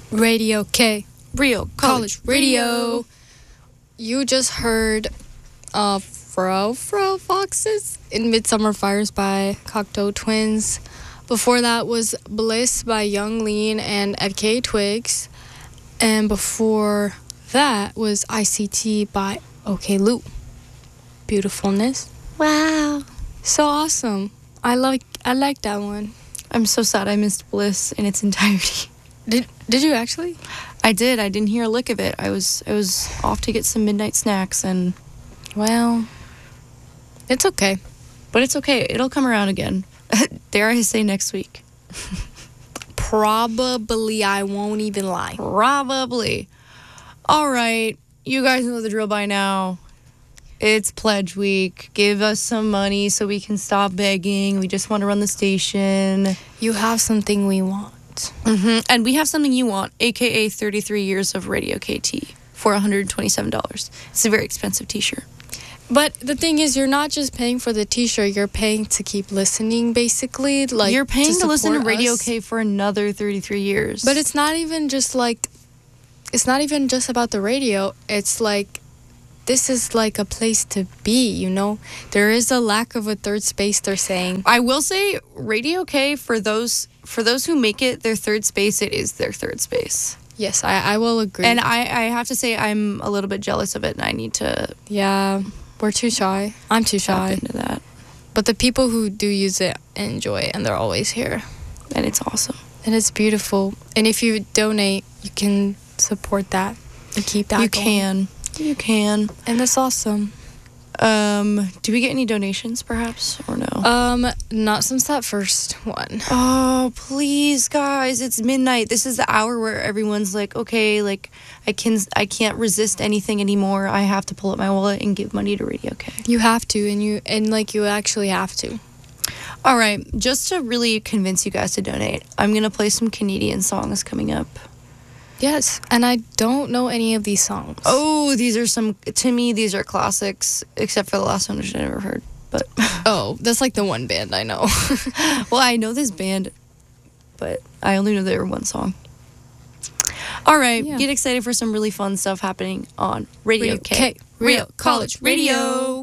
Radio K. Real College Radio. You just heard Fro Foxes in Midsummer Fires by Cocteau Twins. Before that was Bliss by Young Lean and Ed K. Twigs. And before that was ICT by OK Lou. Beautifulness. Wow. So awesome. I like that one. I'm so sad I missed Bliss in its entirety. Did you actually? I did. I didn't hear a lick of it. I was off to get some midnight snacks, and well, it's okay. But it's okay. It'll come around again. Dare I say next week? Probably. I won't even lie. Probably. All right. You guys know the drill by now. It's pledge week. Give us some money so we can stop begging. We just want to run the station. You have something we want. Mm-hmm. And we have something you want, aka 33 years of Radio KT for $127. It's a very expensive t-shirt. But the thing is, you're not just paying for the t-shirt, you're paying to keep listening, basically. Like, you're paying to listen to Radio us. K for another 33 years. But it's not even just about the radio. It's like, this is like a place to be, you know? There is a lack of a third space, they're saying. I will say, Radio K, for those who make it their third space, it is their third space. Yes, I will agree. And I have to say, I'm a little bit jealous of it, and I need to... Yeah, we're too shy. I'm too shy. Into that. But the people who do use it enjoy it, and they're always here. And it's awesome. And it's beautiful. And if you donate, you can support that and keep that going. You can. And that's awesome. Do we get any donations, perhaps, or no? Not since that first one. Oh, please, guys, it's midnight. This is the hour where everyone's like, okay, like, I can't resist anything anymore. I have to pull up my wallet and give money to Radio K. You have to, and you actually have to. All right, just to really convince you guys to donate, I'm gonna play some Canadian songs coming up. Yes, and I don't know any of these songs. Oh, to me, these are classics, except for the last one, which I never heard. But oh, that's like the one band I know. Well, I know this band, but I only know their one song. All right, Get excited for some really fun stuff happening on Radio K. Real College Radio.